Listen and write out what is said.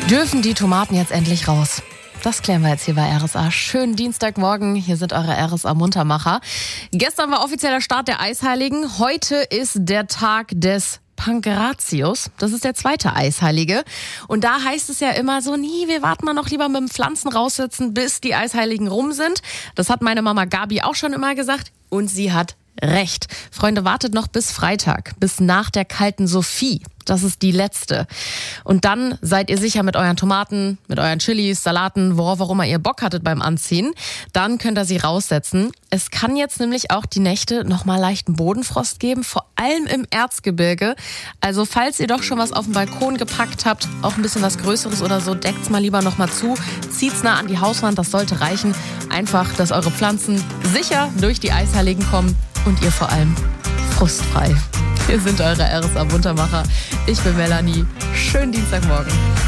Dürfen die Tomaten jetzt endlich raus? Das klären wir jetzt hier bei RSA. Schönen Dienstagmorgen, hier sind eure RSA-Muntermacher. Gestern war offizieller Start der Eisheiligen. Heute ist der Tag des Pankratius. Das ist der zweite Eisheilige. Und da heißt es ja immer so, wir warten mal noch lieber mit dem Pflanzen raussitzen, bis die Eisheiligen rum sind. Das hat meine Mama Gabi auch schon immer gesagt. Und sie hat recht. Freunde, wartet noch bis Freitag, bis nach der kalten Sophie. Das ist die letzte. Und dann seid ihr sicher mit euren Tomaten, mit euren Chilis, Salaten, worauf auch immer ihr Bock hattet beim Anziehen. Dann könnt ihr sie raussetzen. Es kann jetzt nämlich auch die Nächte nochmal leichten Bodenfrost geben, vor allem im Erzgebirge. Also falls ihr doch schon was auf dem Balkon gepackt habt, auch ein bisschen was Größeres oder so, deckt's mal lieber nochmal zu. Zieht's nah an die Hauswand, das sollte reichen. Einfach, dass eure Pflanzen sicher durch die Eisheiligen kommen und ihr vor allem frustfrei. Wir sind eure RSA-Muntermacher. Ich bin Melanie. Schönen Dienstagmorgen.